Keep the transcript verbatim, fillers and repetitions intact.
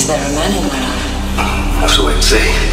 there are men in my life. Have to wait and see.